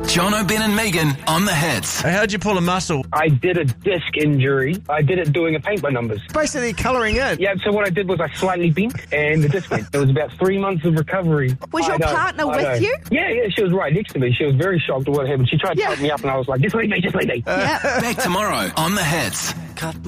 John O'Ben and Megan on the hits. Hey, how'd you pull a muscle? I did a disc injury. I did it doing a paint by numbers. Basically colouring in. Yeah, so what I did was I slightly bent and the disc went. It was about 3 months of recovery. Was your partner with you? Yeah, she was right next to me. She was very shocked at what happened. She tried to help me up and I was like, just leave me. Yeah. Back tomorrow on the hits.